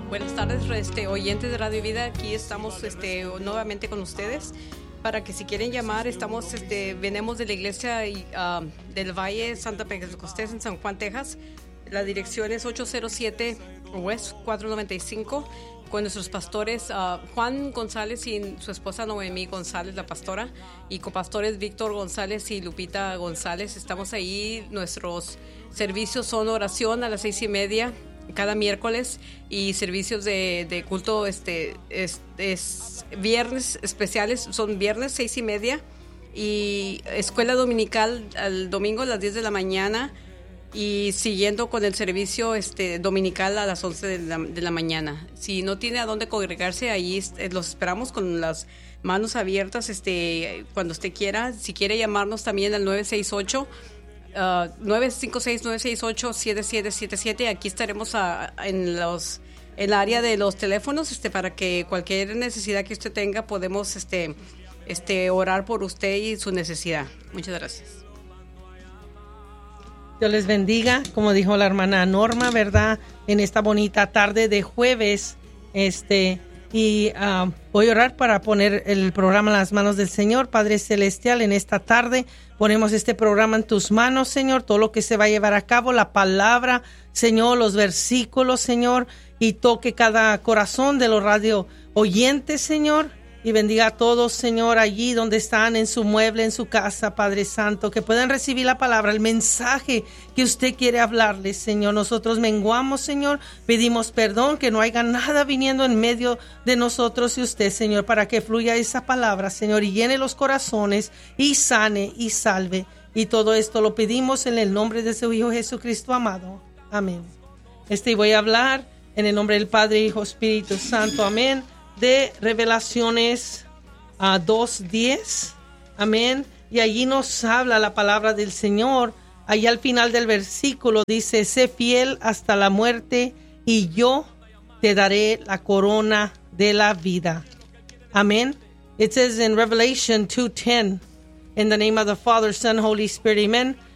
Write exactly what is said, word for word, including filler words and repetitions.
Buenas tardes, este, oyentes de Radio Vida. Aquí estamos este, nuevamente con ustedes para que si quieren llamar, estamos, este, venimos de la iglesia uh, del Valle Santa Pentecostés en San Juan, Texas. La dirección es ocho cero siete West cuatrocientos noventa y cinco, con nuestros pastores uh, Juan González y su esposa Noemí González, la pastora, y copastores Víctor González y Lupita González. Estamos ahí. Nuestros servicios son oración a las seis y media cada miércoles y servicios de, de culto este es, es viernes especiales, son viernes seis y media, y escuela dominical al domingo a las diez de la mañana, y siguiendo con el servicio este dominical a las once de la, de la mañana. Si no tiene a dónde congregarse, ahí los esperamos con las manos abiertas este cuando usted quiera. Si quiere llamarnos también al nueve seis ocho Uh, nueve cinco seis, nueve seis ocho, siete siete siete siete. Aquí estaremos a, en los en el área de los teléfonos este para que cualquier necesidad que usted tenga podemos este este orar por usted y su necesidad. Muchas gracias. Dios les bendiga, como dijo la hermana Norma, ¿verdad? En esta bonita tarde de jueves, este y uh, voy a orar para poner el programa en las manos del Señor. Padre Celestial, en esta tarde ponemos este programa en tus manos, Señor, todo lo que se va a llevar a cabo, la palabra, Señor, los versículos, Señor, y toque cada corazón de los radio oyentes, Señor, y bendiga a todos, Señor, allí donde están, en su mueble, en su casa, Padre Santo, que puedan recibir la palabra, el mensaje que usted quiere hablarles, Señor. Nosotros menguamos, Señor, pedimos perdón, que no haya nada viniendo en medio de nosotros y usted, Señor, para que fluya esa palabra, Señor, y llene los corazones, y sane, y salve. Y todo esto lo pedimos en el nombre de su Hijo Jesucristo amado. Amén. Este, y voy a hablar en el nombre del Padre, Hijo, Espíritu Santo. Amén. De Revelaciones a dos diez, amén, y allí nos habla la palabra del Señor. Allí al final del versículo dice: sé fiel hasta la muerte y yo te daré la corona de la vida. Amén. It says in Revelation two ten, in the name of the Father, Son, Holy Spirit, amen.